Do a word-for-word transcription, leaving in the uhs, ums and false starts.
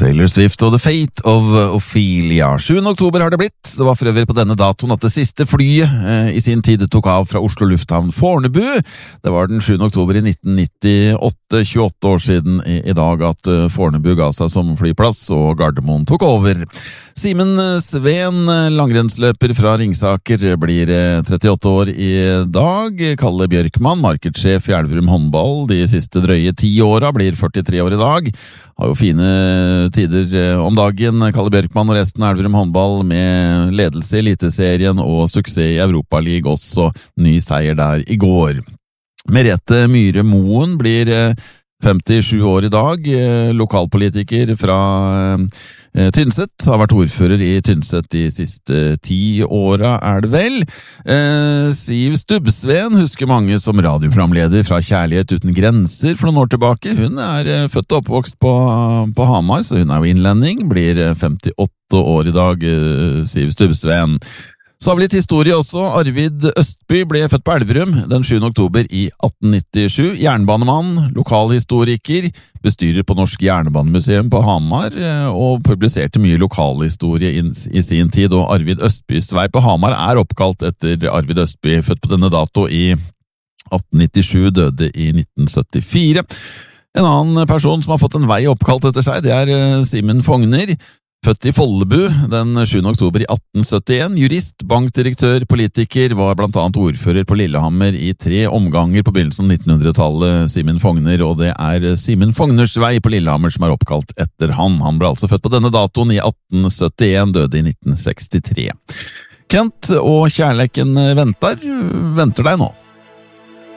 Taylor Swift og The Fate of Ophelia. sjuende oktober har det blitt. Det var for øvrig på denne datoen at det siste flyet eh, i sin tid tok av fra Oslo lufthavn Fornebu. Det var den sjuende oktober i nitten nittiåtte, tjueåtte år siden i, i dag at uh, Fornebu ga seg som flyplass, og Gardermoen tok over. Simen Sveen, langrennsløper fra Ringsaker, blir eh, trettiåtte år i dag. Kalle Bjørkman, markedssjef i Elverum håndball de siste drøye ti åra, blir førtitre år i dag. Har jo fine tider om dagen, Kalle Bjørkman og resten av Elverum håndball, med ledelse i Eliteserien og suksess i Europa League, også ny seier der i går. Merete Myhre Moen blir femtisju år i dag, lokalpolitiker fra Tynset, har vært ordfører i Tynset de siste ti åra, er det vel. Eh, Siv Stubbsveen husker mange som radioprogramleder fra Kjærlighet uten grenser for noen år tilbake. Hun er født og oppvokst på, på Hamar, så hun er jo innlending, blir femtiåtte år i dag, Siv Stubbsveen. Så har vi litt historie også. Arvid Østby ble født på Elverum den sjuende oktober i atten nittisju. Jernbanemann, lokalhistoriker, bestyrer på Norsk Jernbanemuseum på Hamar, og publiserte mye lokalhistorie i sin tid. Og Arvid Østbys vei på Hamar er oppkalt etter Arvid Østby, født på denne dato i atten nittisju, døde i nitten syttifire. En annen person som har fått en vei oppkalt etter seg, det er Simen Fogner. Født i Follebu den sjuende oktober i atten syttien, jurist, bankdirektør, politiker, var blant annet ordfører på Lillehammer i tre omganger på begynnelsen av nittenhundretallet, Simen Fogner, og det er Simen Fogners vei på Lillehammer som er oppkalt etter han. Han ble altså født på denne datoen i atten syttien, døde i nitten sekstitre. Kent og kjærleiken venter, venter deg nå.